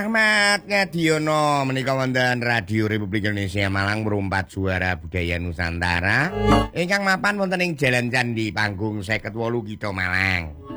Ahmad Ngadiono menika wonten Radio Republik Indonesia Malang merumpat Juara Budaya Nusantara ingkang mapan wonten ing Jalan Candi Panggung 58 Kitha Malang.